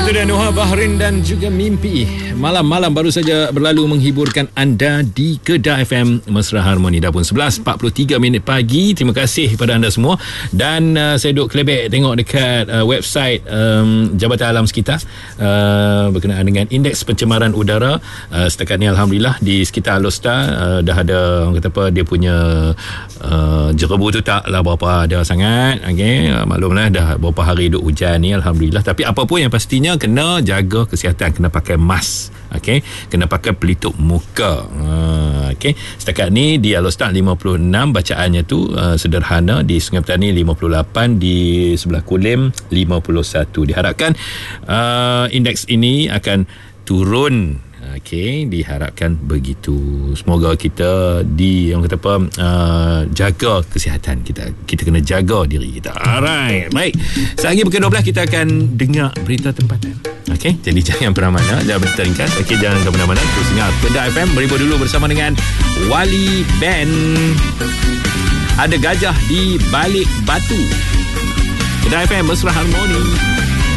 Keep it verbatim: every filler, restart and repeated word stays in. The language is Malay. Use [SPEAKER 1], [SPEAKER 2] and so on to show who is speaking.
[SPEAKER 1] Itu dia Nuha Bahrin dan juga Mimpi. Malam-malam baru saja berlalu menghiburkan anda di Kedah F M Mesra Harmoni. Dah pun sebelas empat puluh tiga minit pagi. Terima kasih kepada anda semua. Dan uh, saya duduk kelebek tengok dekat uh, website um, Jabatan Alam Sekitar uh, berkenaan dengan indeks pencemaran udara. Uh, setakat ni Alhamdulillah di sekitar Alostar uh, dah ada, orang kata apa, dia punya uh, jerebu tu taklah berapa ada sangat. Okay? Uh, maklumlah dah berapa hari duk hujan ni, Alhamdulillah. Tapi apa pun yang pastinya kena jaga kesihatan, kena pakai mask, okey, kena pakai pelitup muka. Uh, okey, setakat ni di Alostar lima puluh enam bacaannya tu, uh, sederhana. Di Sungai Petani lima puluh lapan, di sebelah Kulim lima puluh satu. Diharapkan uh, indeks ini akan turun. Okey, diharapkan begitu. Semoga kita di, yang kata apa, uh, jaga kesihatan kita. Kita kena jaga diri kita. Alright, baik. Sehari pukul dua belas kita akan dengar berita tempatan. Okey, jadi jangan pernah mana, jangan berita ringkas. Okey, jangan ke mana-mana. Terus dengar Kedah F M. Berhibur dulu bersama dengan Wali Band. Ada gajah di balik batu. Kedah F M Mesra Harmoni.